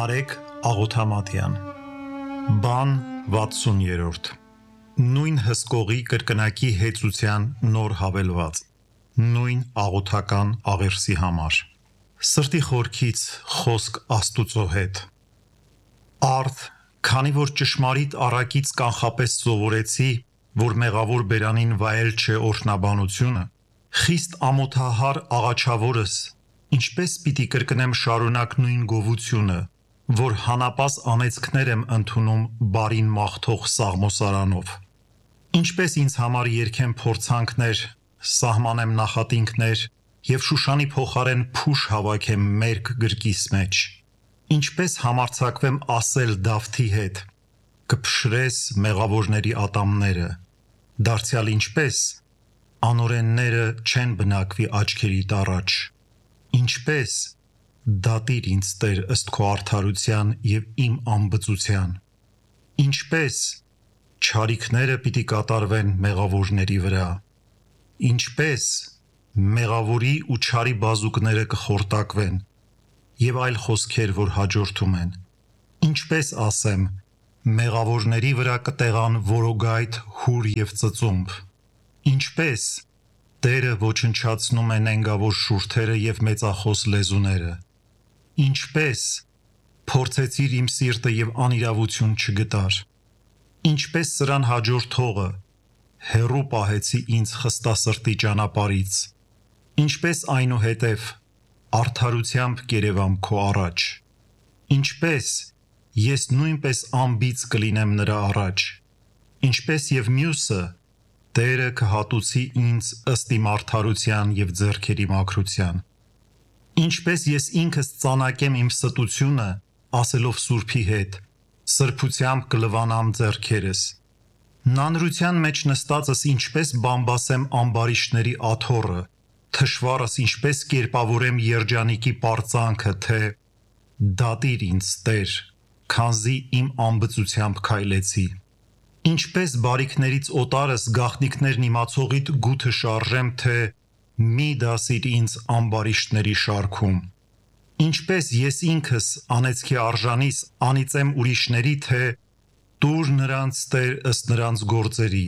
Արեգ Աղոթամատյան Բան 60-րդ Նույն հսկողի կրկնակի հեծության նոր հավելված Նույն աղոթական աղերսի համար Սրտի խորքից խոսք Աստուծո հետ Արդ, քանի որ ճշմարիտ առակից կանխապես սովորեցի, որ մեղավոր բերանին վայել չէ օրհնաբանությունը, խիստ ամոթահար աղաչավորս, ինչպես պիտի կրկնեմ շարունակ նույն գովությունը, որ հանապաս անեծքներ եմ ընդունում բարին մաղթող Սաղմոսարանով, ինչպես ինձ համար երգեմ փորձանքներ, սահմանեմ նախատինքներ և Շուշանի փոխարեն փուշ հավաքեմ մերկ գրկիս մեջ, ինչպես համարձակվեմ ասել Դավթի հետ, կփշրես մեղավորների ատամները, դարձյալ ինչպես անօրենները չեն բնակվի աչքերիդ առաջ, ինչպես դատիր ինձ Տեր ըստ քո արդարության և իմ անբծության, ինչպես չարիքները պիտի կատարվեն մեղավորների վրա, ինչպես մեղավորի ու չարի բազուկները կխորտակվեն և այլ խոսքեր, որ հաջորդում են, ինչպես ասեմ, մեղավորների վրա կտեղան որոգայթ, հուր և ծծումբ, ինչպես Տերը ոչնչացնում է նենգավոր շուրթերը և մեծախոս լեզուները, ինչպես փորձեցիր իմ սիրտը և անիրավություն չգտար, ինչպես սրան հաջորդողը հեռու պահեցի ինձ խստասրտի ճանապարհից, ինչպես այնուհետև արդարությամբ կերևամ քո առաջ, ինչպես ես նույնպես անբիծ կլինեմ նրա առաջ, ինչպես և մյուսը Տերը կհատուցի ինձ ըստ իմ արդարության և ձեռքերի մաքրության, ինչպես ես ինքս ծանակեմ իմ ստությունը, ասելով Սուրբի հետ, սրբությամբ կլվանամ ձեռքերս, նանրության մեջ նստածս ինչպես բամբասեմ ամբարիշտների աթոռը, թշվառս ինչպես կերպավորեմ երջանիկի պարծանքը, թե դատիր ինձ Տեր, քանզի իմ անբծությամբ քայլեցի, ինչպես բարիքներից օտարս գաղտնիքներն իմացողիդ գութը շարժեմ, թե մի դասիր ինձ ամբարիշտների շարքում, ինչպես ես ինքս անեծքի արժանիս անիծեմ ուրիշների, թե տուր նրանց Տեր ըստ նրանց գործերի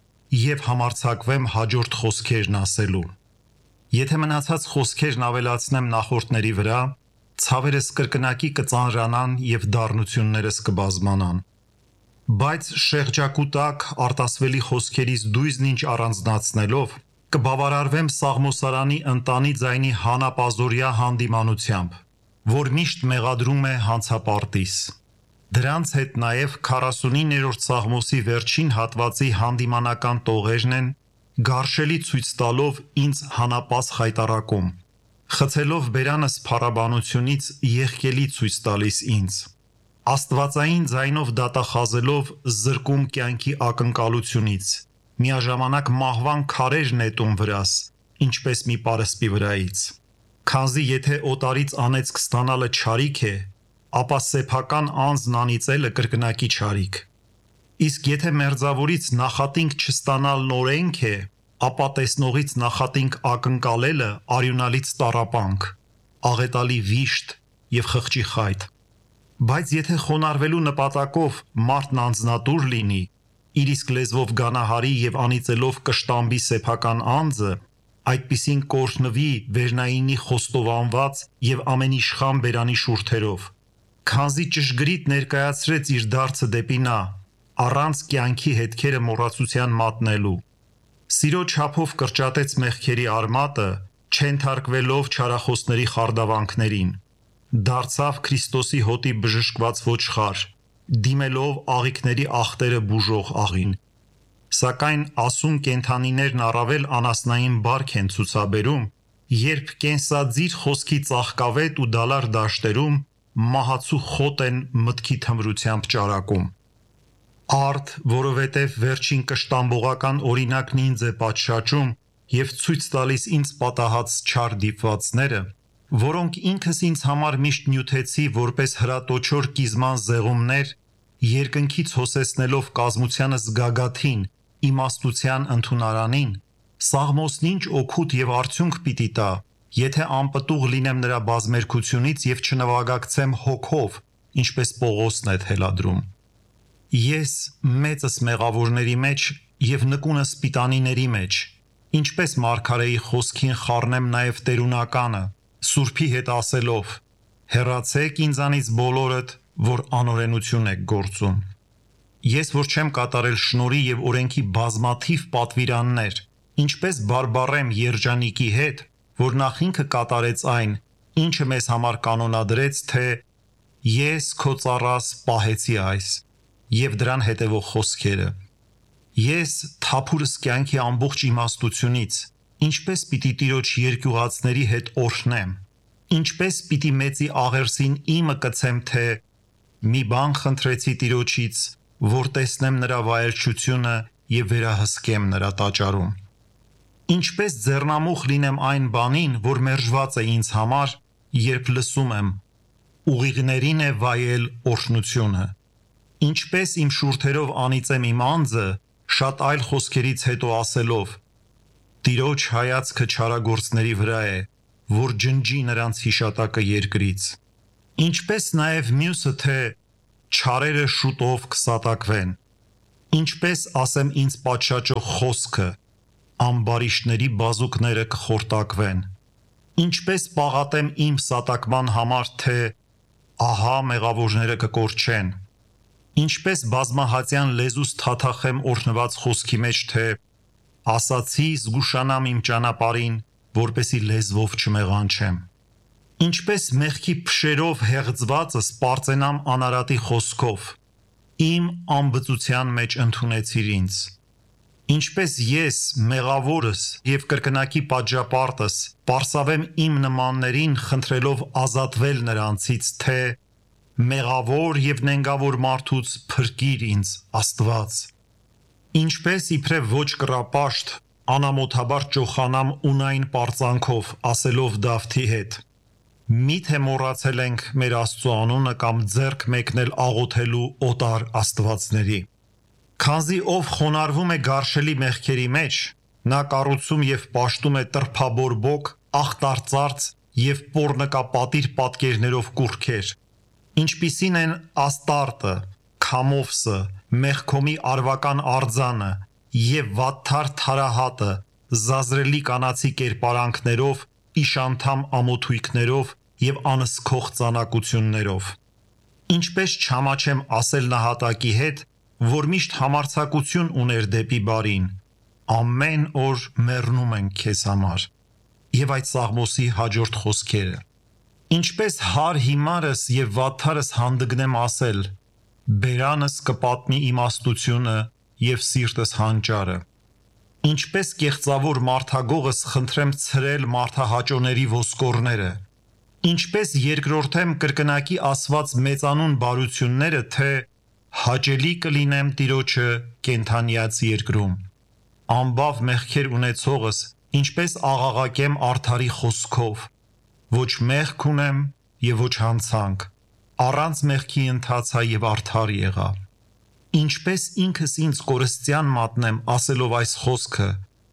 և համարձակվեմ հաջորդ խոսքերն ասելու, եթե մնացած խոսքերն ավելացնեմ նախորդների վրա, ցավերս կրկնակի կծանրանան և դառնություններս կբազմանան, բայց շեղջակուտակ արտասվելի խոսքերիս դույզն ինչ առանձնացնելով, կբավարարվեմ Սաղմոսարանի ընտանի ձայնի հանապազօրյա հանդիմանությամբ, որ միշտ մեղադրում է հանցապարտիս, դրանց հետ նաև 49-րդ Սաղմոսի վերջին հատվածի հանդիմանական տողերն են, գարշելի ցույց տալով ինձ հանապաս խայտառակում, խցելով բերանս փառաբանությունից եղկելի ցույց տալիս ինձ, աստվածային ձայնով դատախազելով զրկում կյանքի ակնկալությունից, միաժամանակ մահվան քարեր նետում վրաս, ինչպես մի պարսպի վրայից, քանզի եթե օտարից անեծք ստանալը չարիք է, ապա սեփական անձն անիծելը կրկնակի չարիք, իսկ եթե մերձավորից նախատինք չստանալն օրենք է, ապա տեսնողից նախատինք ակնկալելը արյունալից տառապանք, աղետալի վիշտ և խղճի խայտ, բայց եթե խոնարհվելու նպատակով մարդն անձնատուր լինի, իր իսկ լեզվով գանահարի և անիծելով կշտամբի սեփական անձը, այդպիսին կօրհնվի վերնայինի խոստովանված և ամենիշխան բերանի շուրթերով, քանզի ճշգրիտ ներկայացրեց իր դարձը դեպի նա, առանց կյանքի հետքերը մոռացության մատնելու, սիրո չափով կրճատեց մեղքերի արմատը, չենթարկվելով չարախոսների խարդավանքներին, դարձավ Քրիստոսի հոտի բժշկված ոչխար, դիմելով աղիքների աղտերը բուժող աղին, սակայն ասուն կենդանիներն առավել անասնային բարք են ցուցաբերում, երբ կենսաձիր խոսքի ծաղկավետ ու դալար դաշտերում մահացու խոտ են մտքի թմրությամբ ճարակում, արդ, որովհետև վերջին կշտամբողական օրինակն ինձ է պատշաճում և ցույց տալիս ինձ պատահած չար դիպվածները, որոնք ինքս ինձ համար միշտ նյութեցի որպես հրատոչոր կիզման զեղումներ, երկնքից հոսեցնելով կազմությանս գագաթին, իմաստության ընդունարանին, Սաղմոսն ինչ օգուտ և արդյունք պիտի տա, եթե անպտուղ լինեմ նրա բազմերգությունից և չնվագակցեմ հոգով, ինչպես Պողոսն է թելադրում։ Ես մեծս մեղավորների մեջ և նկունս պիտանիների մեջ, ինչպես մարգարեի խոսքին խառնեմ նաև տերունականը, Սուրբի հետ ասելով. հեռացեք ինձանից բոլորդ, որ անօրենություն եք գործում։ Ես որ չեմ կատարել շնորհի և օրենքի բազմաթիվ պատվիրաններ, ինչպես բարբառեմ երջանիկի հետ, որ նախ ինքը կատարեց այն, ինչը մեզ համար կանոնադրեց, թե ես քո ծառաս պահեցի այս, և դրան հետևող խոսքերը։ Ես թափուրս կյանքի ամբողջ իմաստությունից, ինչպես պիտի տիրոջ երկյուղածների հետ օրհնեմ, ինչպես պիտի մեծի աղերսին իմը կցեմ, թե մի բան խնդրեցի տիրոջից, որ տեսնեմ նրա վայելչությունը և վերահսկեմ նրա տաճարում։ Ինչպես ձեռնամուխ լինեմ այն բանին, որ մերժված է ինձ համար, երբ լսում եմ. ուղիղներին է վայել օրհնությունը։ Ինչպես իմ շուրթերով անիծեմ իմ անձը, շատ այլ խոսքերից հետո ասելով. Տիրոջ հայացքը չարագործների վրա է, որ ջնջի նրանց հիշատակը երկրից։ Ինչպես նաև մյուսը, թե չարերը շուտով կսատակվեն։ Ինչպես ասեմ ինձ պատշաճող խոսքը, ամբարիշտների բազուկները կխորտակվեն։ Ինչպես պաղատեմ իմ սատակման համար, թե ահա մեղավորները կկորչեն։ Ինչպես բազմահատյան լեզուս թաթախեմ օրհնված խոսքի մեջ, թե ասացի զգուշանամ իմ ճանապարհին, որպեսի լեզվով չմեղանչեմ։ Ինչպես մեղքի փշերով հեղձվածս պարծենամ անարատի խոսքով, իմ անբծության մեջ ընդունեցիր ինձ։ Ինչպես ես մեղավորս և կրկնակի պատժապարտս պարսավեմ իմ նմաններին խնդրելով ազատվել նրանցից, թե մեղավոր և նենգավոր մարդուց փրկիր ինձ Աստված։ Ինչպես իբրև ոչ կռապաշտ անամոթաբար ճոխանամ ունայն պարծանքով, ասելով Դավթի հետ. Միթե մոռացել ենք մեր Աստծու անունը կամ ձեռք մեկնել աղոթելու օտար աստվածների։ Քանզի ով խոնարհվում է գարշելի մեղքերի մեջ, նա կառուցում և պաշտում է տրփաբորբոք, ախտարծարծ և պոռնկապատիր պատկերներով կուռքեր, ինչպիսին են Աստարտը, Քամովսը, Մեղքոմի արվական արձանը և վատթար թարահատը, զազրելի կանացի կերպարանքներով, իշանդամ ամոթույքներով և անզքող ծանակություններով։ Ինչպես չամաչեմ ասել նահատակի հետ, որ միշտ համարձակություն ուներ դեպի բարին, ամեն օր մեռնում ենք քեզ համար։ Եվ այդ Սաղմոսի հաջորդ խոսքերը։ Ինչպես հար հիմարս և վատթարս հանդգնեմ ասել, բերանս կպատնի իմաստությունը և սիրտս հանճարը։ Ինչպես կեղծավոր մարդագողս խնդրեմ ցրել մարդահաճոների ոսկորները։ Ինչպես երկրորդեմ կրկնակի ասված մեծանուն բարությունները, թե հաճելի կլինեմ Տիրոջը կենդանիած երկրում։ Անբավ մեղքեր ունեցողս, ինչպես աղաղակեմ արդարի խոսքով, ոչ մեղք ունեմ և ոչ հանցանք, առանց մեղքի ընթացա և արդար եղա։ Ինչպես ինքս ինձ կորստյան մատնեմ ասելով այս խոսքը.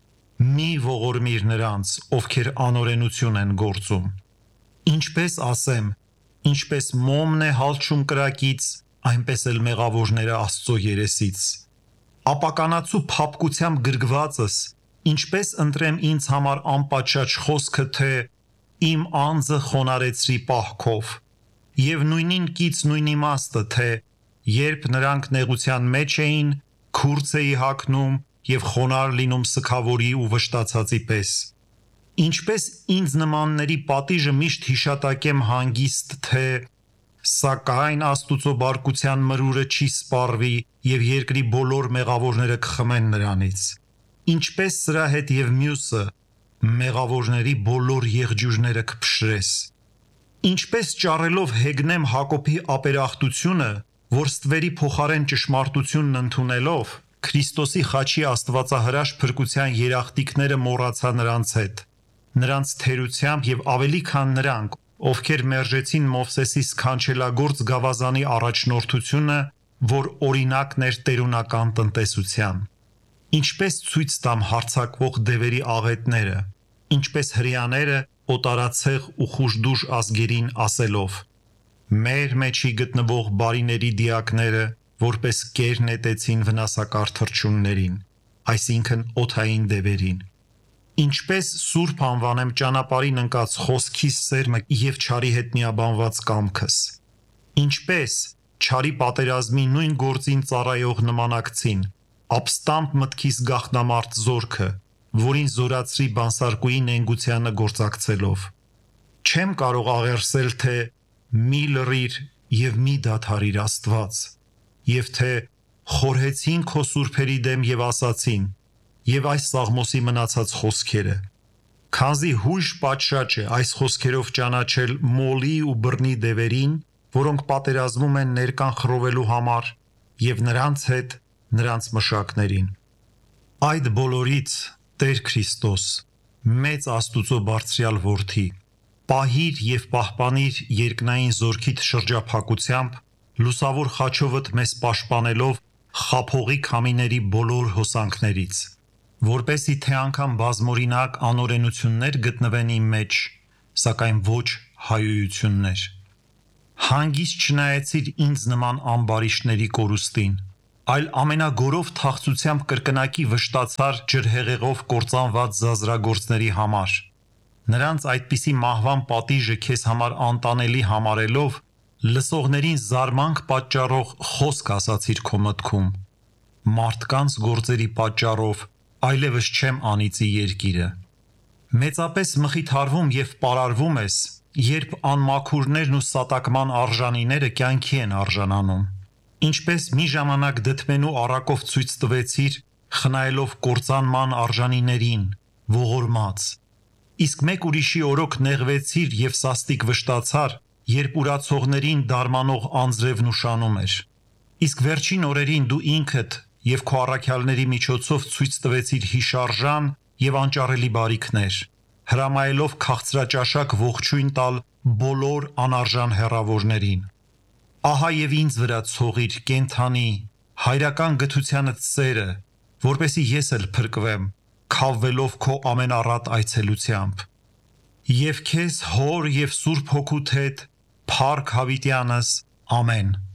մի ողորմիր նրանց, ովքեր անօրենություն են գործում։ Ինչպես ասեմ, ինչպես մոմն է հալչում կրակից, այնպես էլ մեղավորները Աստծո երեսից։ Ապականացու փափկությամբ գրգվածս, ինչպես ընտրեմ ինձ համար անպատշաճ խոսքը, թե իմ անձը խոնարեցրի պահքով, և նույնին կից նույն իմաստը, թե երբ նրանք նեղության մեջ էին, քուրձ էի հագնում և խոնարհ լինում սգավորի ու վշտացածի պես։ Ինչպես ինձ նմանների պատիժը միշտ հիշատակեմ հանգիստ, թե սակայն Աստուծո բարկության մրուրը չի սպառվի և երկրի բոլոր մեղավորները կխմեն նրանից։ Ինչպես սրա հետ և մյուսը, մեղավորների բոլոր եղջյուրները կփշրես։ Ինչպես ճառելով հեգնեմ Հակոբի ապերախտությունը, որ ստվերի փոխարեն ճշմարտությունն ընդունելով, Քրիստոսի խաչի աստվածահրաշ փրկության երախտիկները մոռացա նրանց հետ, նրանց թերությամբ և ավելի քան նրանք, ովքեր մերժեցին Մովսեսի սքանչելագործ գավազանի առաջնորդությունը, որ օրինակն էր տերունական տնտեսության։ Ինչպես ցույց տամ հարձակվող դևերի աղետները, ինչպես հրեաները օտարացեղ ու խուժդուժ ազգերին ասելով. Մեր մեջի գտնվող բարիների դիակները որպես կեր նետեցին վնասակար թռչուններին, այսինքն օդային դևերին։ Ինչպես սուրբ անվանեմ ճանապարհին ընկած խոսքիս սերմը եւ չարի հետ միաբանված կամքս։ Ինչպես չարի պատերազմի նույն գործին ծառայող նմանակցին, ապստամբ մտքիս գաղտնամարտ զորքը, որին զորացրի բանսարկուի նենգությանը գործակցելով։ Չեմ կարող աղերսել, թե մի լռիր եւ մի դադարիր Աստված, եւ թե խորհեցին քո սուրբերի դեմ եւ ասացին, եւ այս Սաղմոսի մնացած խոսքերը։ Քանզի հույժ պատշաճ է այս խոսքերով ճանաչել մոլի ու բռնի դևերին, որոնք պատերազմում են ներկան խռովելու համար, եւ նրանց հետ նրանց մշակներին։ Այդ բոլորից Տեր Քրիստոս, մեծ Աստուծո բարձրյալ որդի, պահիր եւ պահպանիր երկնային զորքիդ շրջափակությամբ, լուսավոր խաչովդ մեզ պաշտպանելով խափողի քամիների բոլոր հոսանքներից, որպեսի թե անգամ բազմօրինակ անօրենություններ գտնվեն իմ մեջ, սակայն ոչ հայոյություններ։ Հանգիստ չնայեցիր ինձ նման ամբարիշտների կորուստին, այլ ամենագորով թախծությամբ կրկնակի վշտացար ջրհեղեղով կործանված զազրագործների համար։ Նրանց այդպիսի մահվան պատիժը քեզ համար անտանելի համարելով, լսողներին զարմանք պատճառող խոսք ասացիր քո մտքում։ Մարդկանց գործերի պատճառով այլևս չեմ անիծի երկիրը։ Մեծապես մխիթարվում եւ պարարվում ես, երբ անմաքուրներն ու սատակման արժանիները կյանքի են արժանանում։ Ինչպես մի ժամանակ դդմենու առակով ցույց տվեցիր, խնայելով կործանման արժանիներին, ողորմած։ Իսկ մեկ ուրիշի օրոք նեղվեցիր եւ սաստիկ վշտացար, երբ ուրացողներին դարմանող անձրևն ուշանում էր։ Իսկ վերջին օրերին դու ինքդ եւ քո առաքյալների միջոցով ցույց տվեցիր հիշարժան եւ անճարելի բարիքներ, հրամայելով քաղցրաճաշակ ողջույն տալ բոլոր անարժան հեռավորներին։ Ահա եւ ինձ վրա ցողիր կենթանի, հայրական գթությանդ սերը, որպեսի ես էլ փրկվեմ, քավվելով քո ամենառատ այցելությամբ։ Եվ քեզ հոր եւ Սուրբ Հոգուդ հետ, Փառք Հավիտյանս, ամեն։